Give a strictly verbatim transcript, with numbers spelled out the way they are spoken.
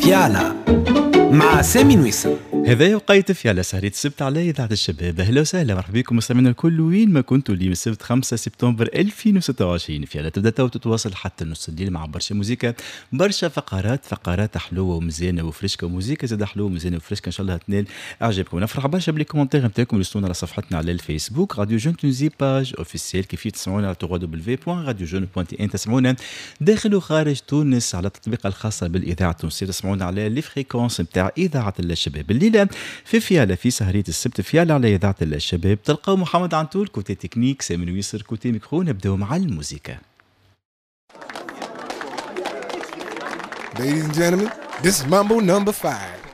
فيالا مع سامي نويسر. هذا وقيت في على سهرة السبت على إذاعة الشباب. أهلا وسهلا، مرحبا بكم مستمعينا الكل وين ما كنتوا. اليوم السبت خمسة سبتمبر ألفين وستة وعشرين في على تبدأ وتتواصل حتى نص الليل مع برشا موزيكا، برشا فقرات فقرات حلوة ومزيانة وفريشكة، وموزيكا زاد حلوة ومزيانة وفريشكة إن شاء الله تنال إعجابكم. نفرح برشا بالكومنتير نتاعكم اللي على صفحتنا على الفيسبوك راديو جون تونزي باج اوفيسيال، كيف تسمعونا على دبليو دبليو دبليو بوان راديو جون بوان تي ان. تسمعونا داخل وخارج تونس على التطبيق الخاص بالإذاعة التونسية، تسمعونا على لي فريكونس نتاع إذاعة الشباب. الليلة في فيالا في سهرية السبت فيالا على إذاعة الشباب تلقاو محمد عنتول كوتي تكنيك، سامي نويسر كوتي ميكرو. نبداو مع الموسيقى. Ladies and gentlemen, this is Mambo number five.